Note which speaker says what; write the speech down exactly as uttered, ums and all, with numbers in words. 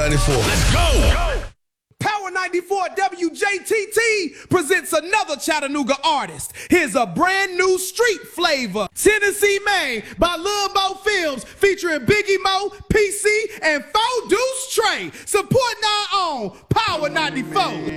Speaker 1: ninety-four.
Speaker 2: Let's go.
Speaker 3: Power ninety-four W J T T presents another Chattanooga artist. Here's a brand new street flavor, Tennessee Man by Lil Mo Films, featuring Biggie Mo, P C, and Four Deuce Trey. Supporting our own Power ninety-four.